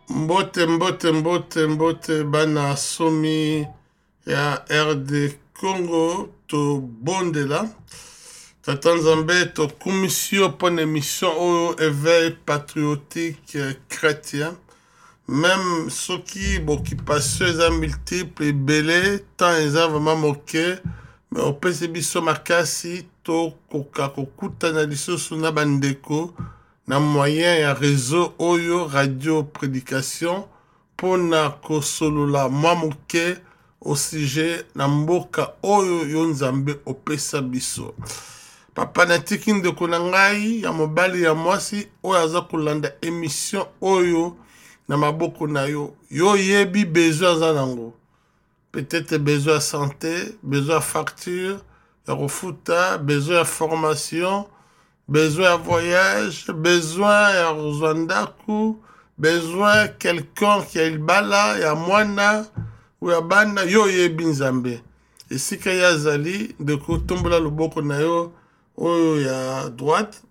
Mbote bana somi ya RD Congo to bondela Tata Nzambe to commission pour une émission au éveil patriotique chrétien même ceux qui passent les multiples belé tant ils ont vraiment moqué mais au PCB makasi to koka kokuta na lisusu na bandeko na moyen ya réseau oyo radio prédication pona kosolola mamuke au sujet na mboka oyo yo Nzambe opesa biso papa na tiki ndeko na ngai ya mobali ya mwasi oyo aza kolanda émission oyo na maboko na yo yo yebi besoin aza nango peut-être besoin de santé besoin de facture ya kofuta besoin de formation besoin de voyage, besoin de Rwanda, besoin de quelqu'un qui a le bala, ya mwana, ou ya bana, yo ye binzambe. Et si qu'il y a zali, de ko tombola loboko na yo, oyo ya droite,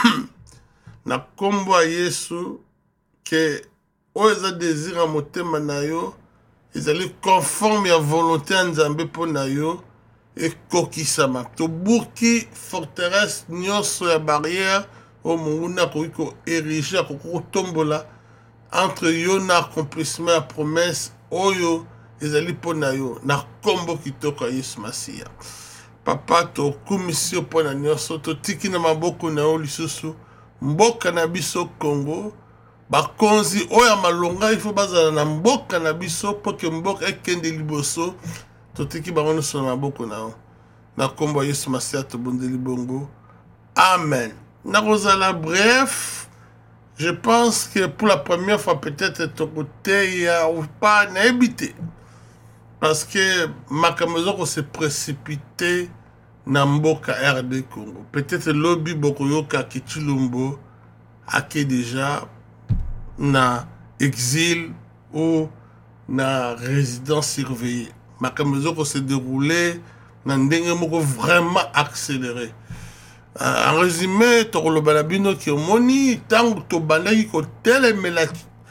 na kombo a Yesu, que oyo za désir a motema na yo, ezali conforme ya volonté ya Nzambe po na yo, et kokisama to burki forteresse nyonso ya barrière o munguna ko ériger ko tombola entre yo na accomplissement ya promesse oyo ezali pona yo na kombo kitoko ya Yesu Masia papa to commission pona nyonso to tiki na maboko na yo lisusu mboka na biso Congo bakonzi oyo malonga il faut bazala na mboka na biso po ke mboka ekende liboso totiki bango so na maboko na na kombo Yesu Masia to bondeli bongo amen na kozala bref je pense que pour la première fois peut-être ton côté ya ou pas na habité parce que makamezo ko se précipité na mboka RD Congo peut-être lobby boko yoka Kitulumbo ake déjà na exil ou na résidence surveillée makamezo ko se déroulé na ndenge moko vraiment accéléré en résumé to lo balabino ki omoni tango to bandaki ko telemela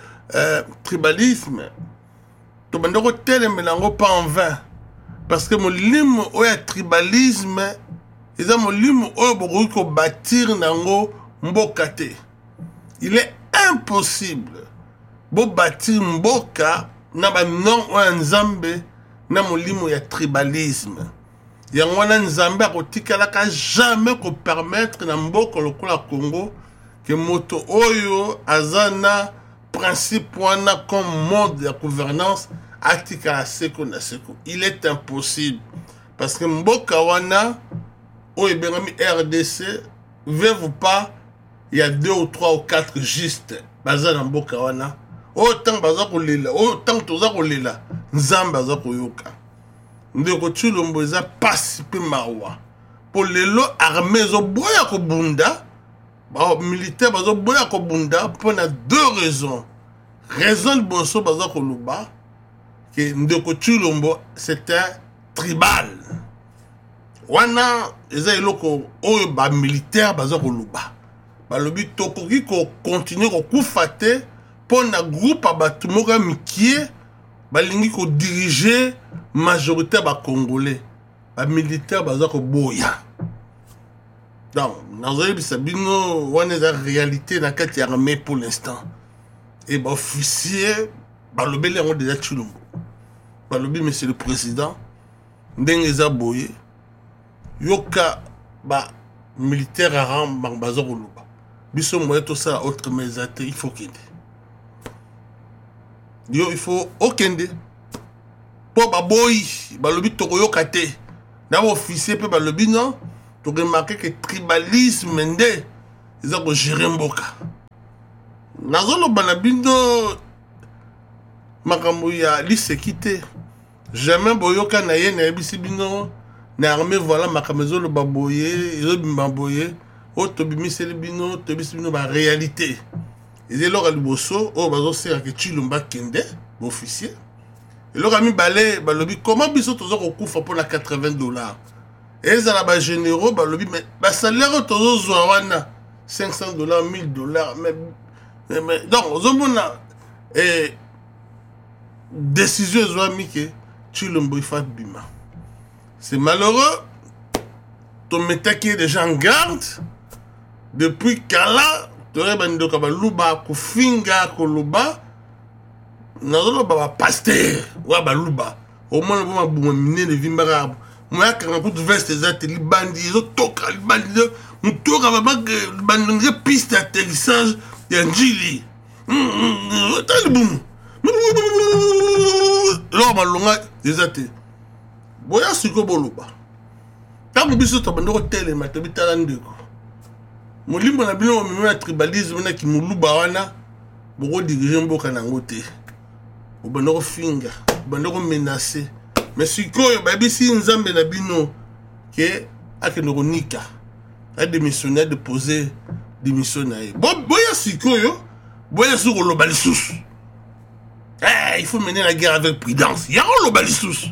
tribalisme to bandako telemela ngo pas en vain parce que molimo oya tribalisme eza molimo oyo bokoki ko bâtir nango mboka te il est impossible bo bâtir mboka na ba non oya Nzambe na molimo ya tribalisme yango wana Nzambe akotikalaka jamais ko permettre na mboka lokola Congo que moto oyo azana principe wana comme mode de gouvernance atikala seko na seko il est impossible parce que mboka wana oyo bengami RDC veut pas il y a 2 ou 3 ou 4 juste bazana mboka wana autant baza kolela autant toza kolela Nzambe aza koyoka ndeko Chilombo eza pasi pe mawa po lelo armée zo boya ko bunda ba militaire bazo boya ko bunda pour na 2 raisons raison de boso baza ko luba que ndeko Chilombo c'était tribal wana eza eloko oyo ba militaire baza ko luba ba lobi tokoki ko continuer ko kufate pour na groupe abatu moko mikie balingi ko diriger majorité ba congolais ba militaire baza ko boya donc nazoyi bisabino wana za réalité na kati ya armée pour l'instant et ba officier ba lobeli ngo déjà Chilombo ba lobi monsieur le président ndenge za boye yoka ba militaire rang baza ko luba biso moye to ça autre mais il faut qu'il yo il faut okende po baboyi balobi tokoyoka te na officier pe balobi non to remarquer que tribalisme nde eza ko gérer mboka nazolo bana bindo makambo ya lisekite jamais boyoka na ye na ebisi bino na armée voilà makamezo lo baboye yo bimbaboye o to bimiseli bino to bisi bino ba réalité et là liboso o bazo sera que Chilombo kende officier et là mi balé balobi comment biso tozo ko kufa pour la $80 et ça la ba généraux balobi mais ba salaire tozo zwa wana $500 $1000 mais donc ozomona et décision ezwami ke Tshilombo ifa bima. C'est malheureux. Tometaki déjà en garde depuis kala tore bandoka baluba kufinga koloba nazoloba ba pasteur wa baluba au moins ba buma minene vimbara moya kanga pour veste ezate libandi ezotoka libandi mutoka babandonge piste d'atterrissage ya njili talibum lo malonga ezate boya siko boluba tango biso tobandoko telema tobitala ndeko molimbo na bino omemi na tribalisme na kimuluba wana boko dirige mboka nango te obandoko finga obandoko menacer mais sikoyo babisi nzambe na bino ke akende konika adémissionner déposer démission na ye boya sikoyo boya siko loba lisusu il faut mener la guerre avec prudence ya loba lisusu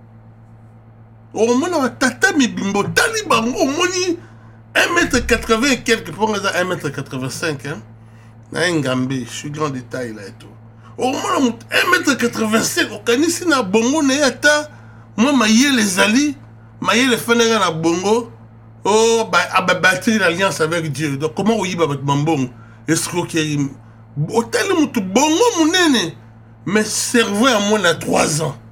au moins tata mibimbo tali bango omoni 1m80 et quelques pour 1m85 hein na ngambe je suis grand détail là et tout au moins 1m85 okanisi na bongo na yata moi maye les ali maye les fenega na bongo oh ba bâtir l'alliance avec Dieu donc comment oyiba bat mambongo escroquerie hôtel mutu bongo munene mais cerveau à moins de 3 ans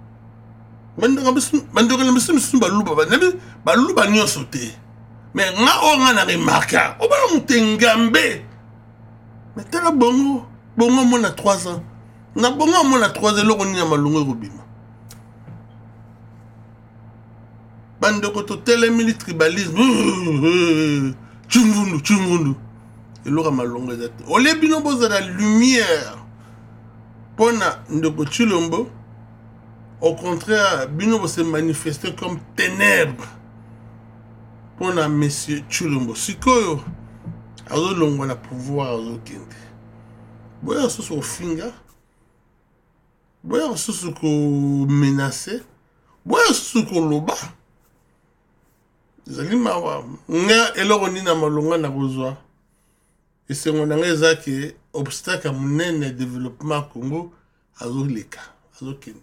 bandoko na biso misu baluba nyonso te mais nga o nga na remarka o bana mutengambe mais tala bongo mo na 3 ans na bongo mo na 3 ans loko ni na malongo robima bandoko to telemili tribalisme chungundu eloko malongo ezate olebino boza la lumière pona ndoko Tshilombo. Au contraire, Bino se manifester comme ténèbres pour la monsieur Tshilombo. Sikoyo, azo longo na pouvoir azo kende. Boya soso au finga, boya soso ko menacer, boya soso ko loba. Zali mawa, nga eloko ni na malonga na kozwa. Et c'est mon angeza qui obstacle à mon développement Congo azo leka, azo kende.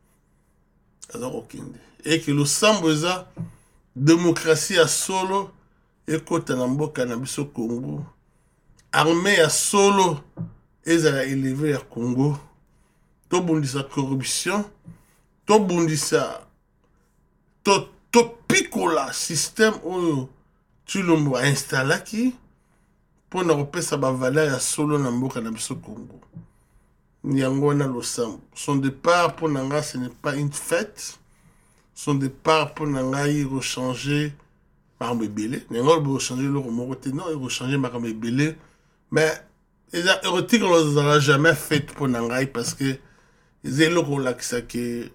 Et que le samboza démocratie à solo et kota na mboka na biso Congo armée à solo ezala élevé à Congo to bundisa corruption to bundisa to pikola système oyo Tshilombo a installaki pour na repesa ba valeur ya solo na mboka na biso Congo. Nyangona Losambo. Son départ pour Nanga, ce n'est pas une fête. Son départ pour Nanga, il va changer Marambébélé. Nanga, il va changer le Romoroté. Non, il va changer Marambébélé. Mais, érotique, on ne l'a jamais fait pour Nanga parce que c'est le rôle que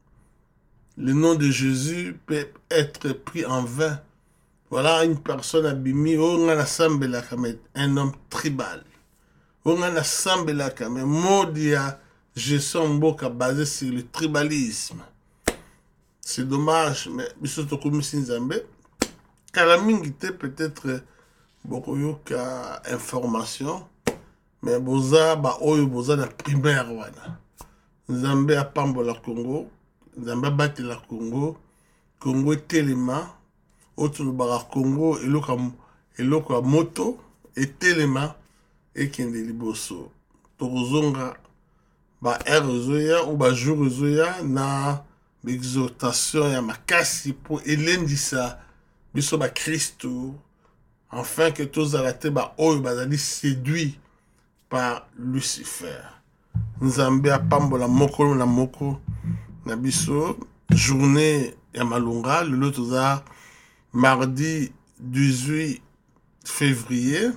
le nom de Jésus peut être pris en vain. Voilà une personne abîmée. On a un homme tribal. On a assemblé là quand même modia gestion mboka basé sur le tribalisme. C'est dommage mais biso to komisi nzambe kala mingi te peut-être beaucoup yoka information mais boza ba oyo boza na primaire wana nzambe apambola Congo nzambe bati la Congo telema autre bara Congo eloko moto et telema et kende liboso tozonga ba erozoya ou ba jourzoya na l'exhortation ya makasi pour elendisa biso ba Christo afin que tous alate ba oyo bazali séduit par Lucifer. Nzambe apambola moko na moko na biso journée ya malunga le toza mardi 18 février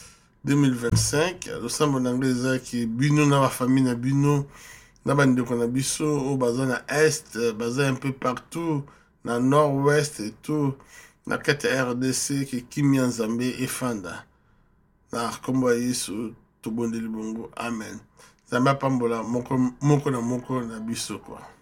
2025, le sambo n'anglais qui bino na famille na bino na bandeko na biso au bazin na est, bazin un peu partout na nord-ouest et tout na kati RDC qui kimia nzambe efanda na kombo yesu to bondeli bongo amen. Zamba pambola moko na biso quoi.